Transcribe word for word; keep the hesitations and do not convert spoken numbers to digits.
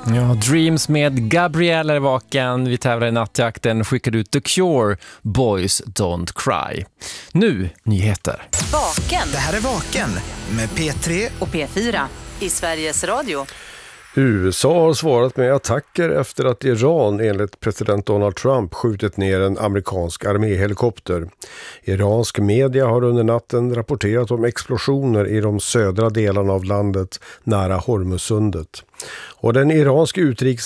Ja, Dreams med Gabrielle är vaken. Vi tävlar i nattjakten. Skickar ut The Cure, Boys Don't Cry. Nu, nyheter. Vaken. Det här är Vaken med P tre och P fyra i Sveriges Radio. U S A har svarat med attacker efter att Iran enligt president Donald Trump skjutit ner en amerikansk arméhelikopter. Iransk media har under natten rapporterat om explosioner i de södra delarna av landet nära Hormuzsundet. Och den iranske utrikes